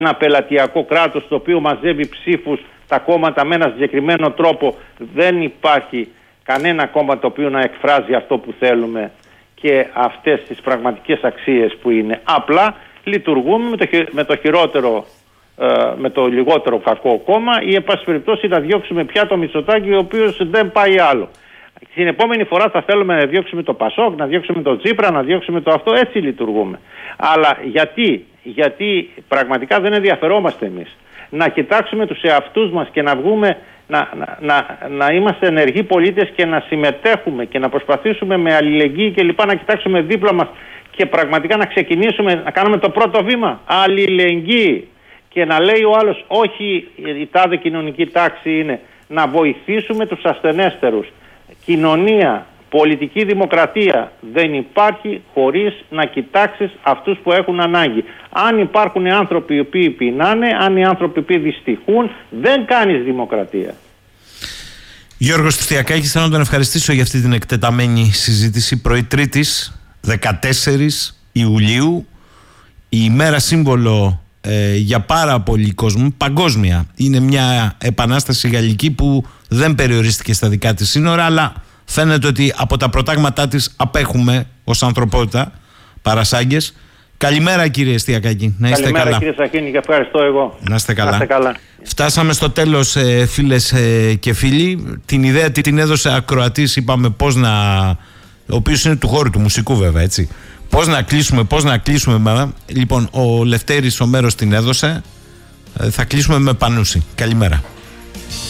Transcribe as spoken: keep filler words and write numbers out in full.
ένα πελατειακό κράτος το οποίο μαζεύει ψήφους τα κόμματα με ένα συγκεκριμένο τρόπο. Δεν υπάρχει κανένα κόμμα το οποίο να εκφράζει αυτό που θέλουμε και αυτές τις πραγματικές αξίες που είναι. Απλά λειτουργούμε με το, με το χειρότερο, ε, με το λιγότερο κακό κόμμα, ή εν πάση περιπτώσει να διώξουμε πια το Μητσοτάκη, ο οποίος δεν πάει άλλο. Την επόμενη φορά θα θέλουμε να διώξουμε το Πασόκ, να διώξουμε το Τσίπρα, να διώξουμε το αυτό. Έτσι λειτουργούμε. Αλλά γιατί, γιατί πραγματικά δεν ενδιαφερόμαστε εμείς να κοιτάξουμε τους εαυτούς μας και να βγούμε, να, να, να, να είμαστε ενεργοί πολίτες και να συμμετέχουμε και να προσπαθήσουμε με αλληλεγγύη και λοιπά να κοιτάξουμε δίπλα μας και πραγματικά να ξεκινήσουμε, να κάνουμε το πρώτο βήμα. Αλληλεγγύη. Και να λέει ο άλλος, όχι η τάδε κοινωνική τάξη είναι, να βοηθήσουμε τους ασθενέστερους. Κοινωνία, πολιτική δημοκρατία δεν υπάρχει χωρίς να κοιτάξεις αυτούς που έχουν ανάγκη. Αν υπάρχουν άνθρωποι οι οποίοι πεινάνε, αν οι άνθρωποι οι οποίοι δυστυχούν, δεν κάνεις δημοκρατία. Γιώργος Τριστιακάκης, θέλω να τον ευχαριστήσω για αυτή την εκτεταμένη συζήτηση. Πρωί Τρίτης, δεκατέσσερις Ιουλίου, η ημέρα σύμβολο ε, για πάρα πολύ κόσμο, παγκόσμια. Είναι μια επανάσταση γαλλική που δεν περιορίστηκε στα δικά της σύνορα, αλλά φαίνεται ότι από τα προτάγματά της απέχουμε ως ανθρωπότητα, παρασάγκες. Καλημέρα κύριε Στιακάκη, να είστε Καλημέρα, καλά. Κύριε Σαχίνη, και ευχαριστώ εγώ. Να είστε καλά. Να είστε καλά. Φτάσαμε στο τέλος ε, φίλες ε, και φίλοι. Την ιδέα την έδωσε ακροατής, είπαμε πώς να... ο οποίος είναι του χώρου του μουσικού βέβαια, έτσι. Πώς να κλείσουμε, πώς να κλείσουμε. Λοιπόν, ο Λευτέρης ο Μέρος την έδωσε. Ε, θα κλείσουμε με Πανούση. Καλημέρα.